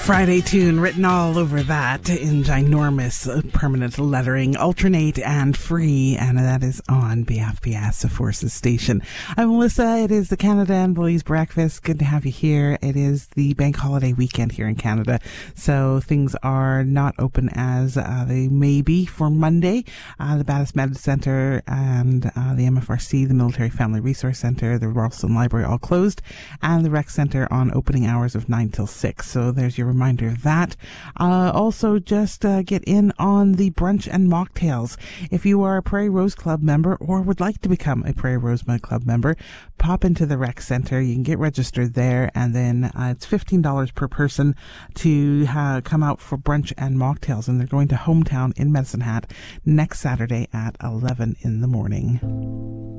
Friday tune written all over that in ginormous permanent lettering, alternate and free, and that is on BFBS, the Forces Station. I'm Melissa. It is the Canada and Belize Breakfast. Good to have you here. It is the bank holiday weekend here in Canada, so things are not open as they may be for Monday. The Battis Med Centre and the MFRC, the Military Family Resource Centre, the Ralston Library all closed, and the Rec Centre on opening hours of 9 till 6. So there's your reminder of that. Also, just get in on the brunch and mocktails. If you are a Prairie Rose Club member or would like to become a Prairie Rose Club member, pop into the Rec Centre. You can get registered there, and then it's $15 per person to come out for brunch and mocktails. And they're going to Hometown in Medicine Hat next Saturday at 11 in the morning.